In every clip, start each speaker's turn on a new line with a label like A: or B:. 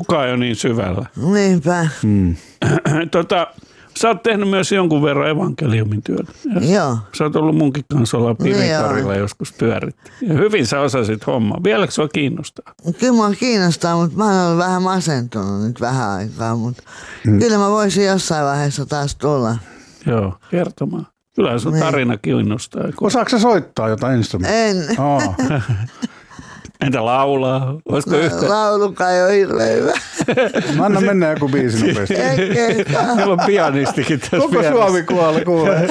A: Kukaan ei ole niin syvällä.
B: Niinpä.
A: Sä oot tehnyt myös jonkun verran evankeliumin työtä.
B: Joo.
A: Sä oot ollut munkin kanssa olla Piritorilla joskus pyöritti. Ja hyvin sä osasit hommaa. Vieläkö sua kiinnostaa?
B: Kyllä mua kiinnostaa, mutta mä oon ollut vähän masentunut nyt vähän aikaa. Mutta kyllä mä voisin jossain vaiheessa taas tulla.
A: Joo, kertomaan. Kyllä sun tarina kiinnostaa.
C: Osaatko sä soittaa jotain instrumenttia?
B: En.
A: Entä laulaa? Olisiko yhtä?
B: Laulukaan ei ole hirveän hyvä.
C: Anna mennä joku biisi nopeasti.
A: Meillä on pianistikin tässä
C: Koko Suomi kuulee.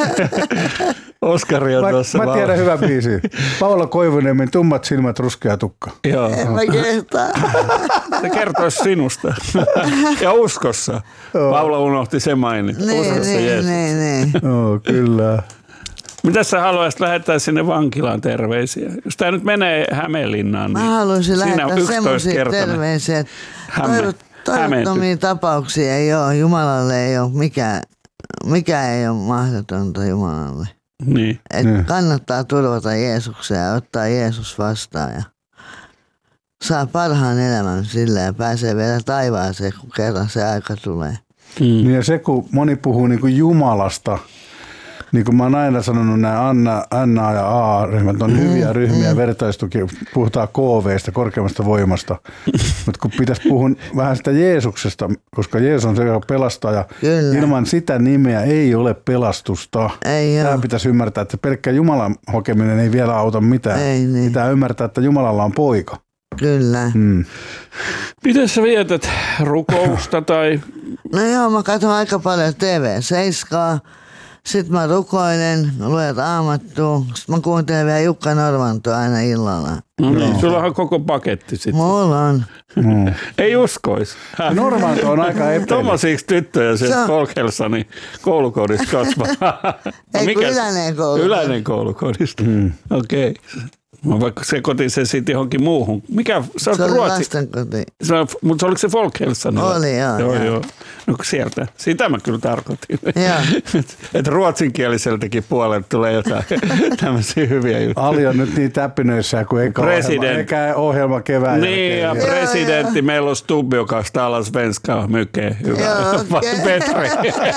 A: Oskari on tuossa.
C: Mä tiedän hyvä biisi. Paula Koivuniemen Tummat silmät, ruskea tukka.
A: Joo.
B: En mä kehtaa.
A: Se kertoisi sinusta. Ja uskossa. Paula unohti sen mainita. Uskossa Jeesus.
B: Niin.
C: Joo, kyllä.
A: Mitä sä haluaisit lähettää sinne vankilaan terveisiä? Jos tää nyt menee Hämeenlinnaan,
B: Mä
A: niin
B: haluaisin lähettää semmoisia terveisiä, että toivottomia tapauksia ei ole. Jumalalle ei ole mikä ei ole mahdotonta Jumalalle.
A: Niin.
B: Että kannattaa turvata Jeesuksen ja ottaa Jeesus vastaan ja saa parhaan elämän sillä ja pääsee vielä taivaaseen, kun kerran se aika tulee.
C: Niin ja se, kun moni puhuu niin kuin Jumalasta, niin kuin mä oon aina sanonut, nämä NA ja AA-ryhmät on hyviä ryhmiä, vertaistuki, puhutaan KV:stä, korkeammasta voimasta. Mutta kun pitäisi puhua vähän sitä Jeesuksesta, koska Jeesus on se, joka pelastaa ja ilman sitä nimeä ei ole pelastusta. Tämä pitäisi ymmärtää, että pelkkä Jumalan hokeminen ei vielä auta mitään.
B: Niin.
C: Pitää ymmärtää, että Jumalalla on poika.
B: Kyllä.
A: Miten sä vietät rukousta tai?
B: No joo, mä katson aika paljon TV7. Sitten mä rukoilen, luen Raamattua. Sitten mä kuuntelen vielä Jukka Norvantoa aina illalla.
A: No niin, sulla on koko paketti sitten.
B: Mulla on.
A: Ei uskois.
C: Normanto on aika epäily.
A: Tommosiksi tyttöjä sieltä Folkhälsanin koulukodista kasvaa.
B: Ei kun Ylänen koulukodista.
A: Ylänen koulukodista. Okei. Mä vaikka sekoitin sen sitten johonkin muuhun. Mikä? Se
B: oli
A: Ruotsi.
B: lastenkoti.
A: Mutta oliko se Folkhälsanilla?
B: Oli, joo.
A: No sieltä. Sitä mä kyllä tarkoitin. Että ruotsinkieliseltäkin puolelta tulee jotain tämmöisiä hyviä juttuja.
C: Ali on nyt niin täppinöissä kuin eikä ohjelma kevään
A: niin,
C: jälkeen.
A: Ja presidentti meillä on Stubb, joka talar svenska mycket. Hyvä. Petri.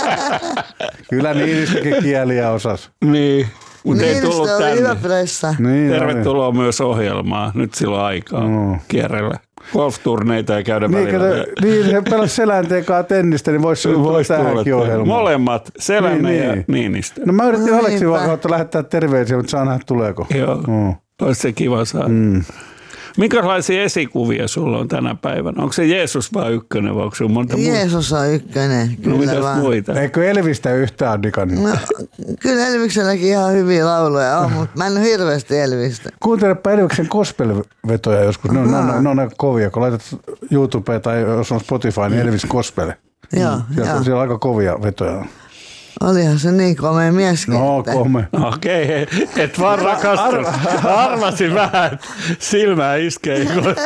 C: Kyllä Niinistökin kieliä osas.
A: Niin. Mutta ei tullut
B: oli
A: tänne.
B: hyvä pressa.
C: Niin,
A: tervetuloa myös ohjelmaan. Nyt silloin aikaa kierrellä. Golf-turneita ei käydä välillä.
C: Niin, se pelasi Selänteen kanssa tennistä, niin voisi tulla tähänkin ohjelmaan.
A: Molemmat, Selänne ja Niinistö.
C: No mä yritin Aleksi kautta lähettää terveisiä, mutta saa nähdä tuleeko.
A: Joo, olisi se kiva saada. Minkälaisia esikuvia sulla on tänä päivänä? Onko se Jeesus vaan ykkönen vai onko se monta muuta?
B: Jeesus on ykkönen, kyllä
A: mitäs
B: vaan.
A: muita?
C: Eikö Elvistä yhtään digannut?
B: No, kyllä Elvikselläkin ihan hyviä lauluja on, mutta mä en ole hirveästi Elvistä.
C: Kuuntelepa Elviksen gospel-vetoja joskus. Ne on aika kovia, kun laitat YouTubeen tai jos on Spotify, niin Elvis gospel.
B: Joo.
C: Siellä on aika kovia vetoja.
B: Olihan se niin komea mieskin.
C: No, komea.
A: Okei, et vaan rakastunut. Arvasin vähän, että silmää iskee.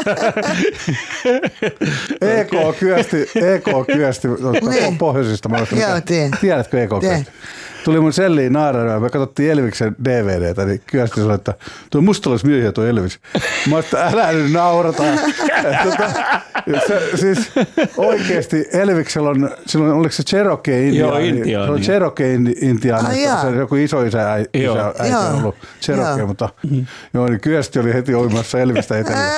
C: EK kyösti pohjoisista.
B: Joo, tiedän.
C: Tiedätkö EK kyösti? Tuli mun selliin naararemaan, me katsottiin Elviksen DVDtä, niin kyösti sanoi, että tuo mustalaismiehiä tuo Elvis. Mä että älä nyt naurata. Siis oikeesti Elviksellä on, silloin oliko se Cherokee-intiaani?
A: Joo, intiaani.
C: Se on Cherokee-intiaani, se joku isoisä äiti on ollut Cherokee, mutta niin kyösti oli heti oimassa Elvistä etelään.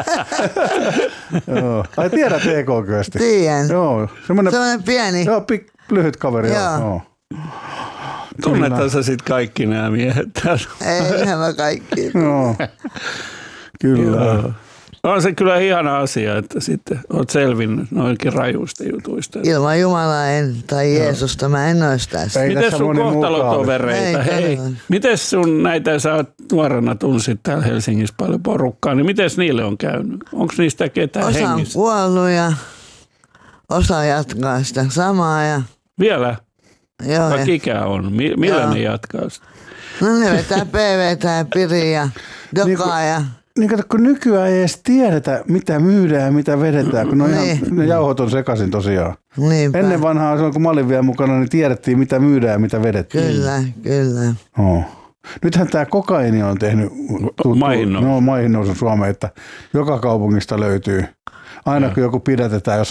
C: Ai tiedät EK-kyösti?
B: Tiedän.
C: Joo, semmoinen
B: pieni.
C: Joo, lyhyt kaveri. Joo.
A: Tunnetaan sä sit kaikki nämä miehet täällä?
B: Eihän mä kaikki.
C: No, kyllä.
A: Joo. On se kyllä ihana asia, että sitten olet selvinnyt noinkin rajuista jutuista.
B: Ilman Jumalaa tai Jeesusta mä en olisi tässä.
A: Miten sun kohtalotovereita? Hei, miten sun näitä, sä oot nuorena tunsit täällä Helsingissä paljon porukkaa, niin miten niille on käynyt? Onko niistä ketään hengissä?
B: Osa on kuollut ja osa jatkaa sitä samaa. Ja
A: vielä?
B: Joo.
A: Vaikka ikä on. Millä ne jatkaa sitä?
B: No ne vetää PVtä ja Piriä ja Dokaa ja...
C: Niin kato, kun nykyään ei edes tiedetä, mitä myydään ja mitä vedetään, kun ne jauhot on sekaisin tosiaan.
B: Niinpä.
C: Ennen vanhaa, silloin kun mä olin vielä mukana, niin tiedettiin, mitä myydään ja mitä vedettiin.
B: Kyllä.
C: Nythän tämä kokaini on tehnyt maihin nousun Suomeen, että joka kaupungista löytyy. Aina kun joku pidätetään, jos